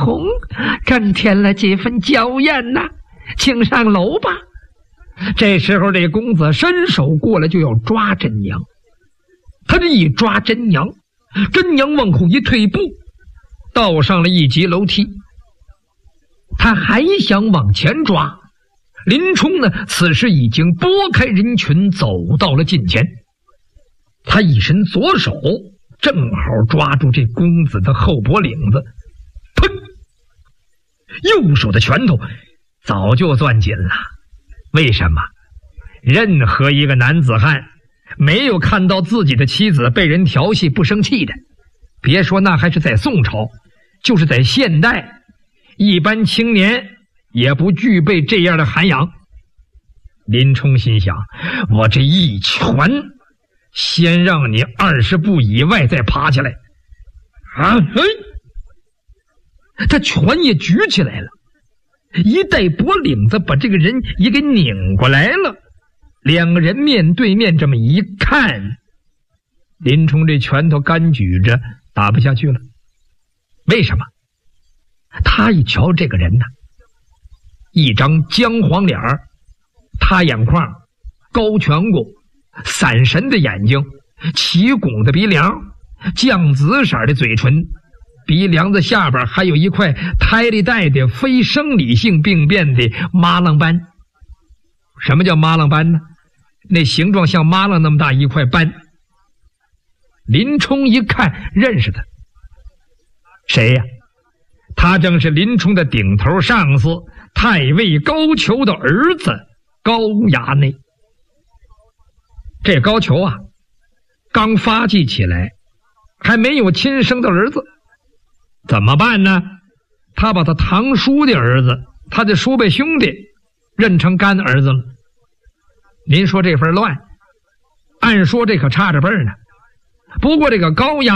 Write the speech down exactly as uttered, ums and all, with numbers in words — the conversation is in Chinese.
红，增添了几分娇艳呐、啊，请上楼吧。这时候这公子伸手过来就要抓真娘，他这一抓真娘，真娘往后一退步，倒上了一级楼梯。他还想往前抓，林冲呢此时已经拨开人群走到了近前，他一伸左手正好抓住这公子的后脖领子，砰！右手的拳头早就攥紧了。为什么？任何一个男子汉没有看到自己的妻子被人调戏不生气的，别说那还是在宋朝，就是在现代，一般青年也不具备这样的涵养。林冲心想，我这一拳先让你二十步以外再爬起来啊！嘿，他拳也举起来了，一带脖领子把这个人也给拧过来了。两个人面对面这么一看，林冲这拳头干举着打不下去了。为什么？他一瞧这个人呢，一张姜黄脸儿，塌眼眶，高颧骨，散神的眼睛，起拱的鼻梁，酱紫色的嘴唇，鼻梁子下边还有一块胎里带的非生理性病变的麻浪斑。什么叫麻浪斑呢？那形状像麻浪那么大一块斑。林冲一看认识他，谁呀？他正是林冲的顶头上司太尉高俅的儿子高衙内。这高俅啊，刚发迹起来，还没有亲生的儿子，怎么办呢？他把他堂叔的儿子，他的叔辈兄弟认成干儿子了。您说这份乱，按说这可差着辈儿呢。不过这个高衙